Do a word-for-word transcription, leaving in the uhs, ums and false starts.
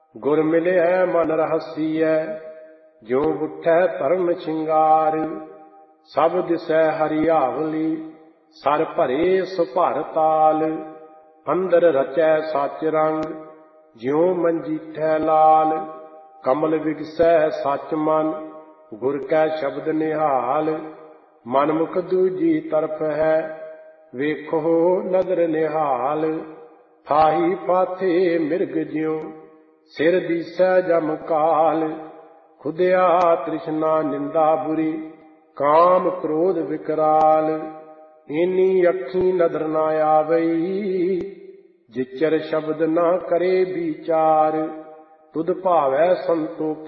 ਗੁਰ ਮਿਲਿਆ ਮਨ ਰਹਸੀਐ, ਜਿਉ ਬੁੱਠੈ ਧਰਮ ਸ਼ਿੰਗਾਰ। ਸਭ ਦਿਸੈ ਹਰਿਆਵਲੀ, ਸਰ ਭਰੇ ਸੁਭਰ ਤਾਲ। ਅੰਦਰ ਰਚੈ ਸਚ ਰੰਗ, ਜਿਉ ਮੰਜੀਠੈ ਲਾਲ। ਕਮਲ ਵਿਗਸੈ ਸਚ ਮਨ, ਗੁਰ ਕੈ ਸ਼ਬਦ ਨਿਹਾਲ। ਮਨ ਮੁਖ ਦੂਜੀ ਤਰਫ ਹੈ, ਵੇਖੋ ਨਦਰ ਨਿਹਾਲ। ਥਾਹੀ ਪਾਥੇ ਮਿਰਗ ਜਿਉ, ਸਿਰ ਦੀਸੈ ਜਮ ਕਾਲ। ਖੁਦਿਆ ਤ੍ਰਿਸ਼ਨਾ ਨਿੰਦਾ ਬੁਰੀ, ਕਾਮ ਕ੍ਰੋਧ ਵਿਕਰਾਲ। ਏਨੀ ਅੱਖੀ ਨਦਰ ਨਾ ਆਵਈ, ਜਿਚਰ ਸ਼ਬਦ ਨਾ ਕਰੇ ਵਿਚਾਰ। ਤੁਧ ਭਾਵੈ ਸੰਤੋਖ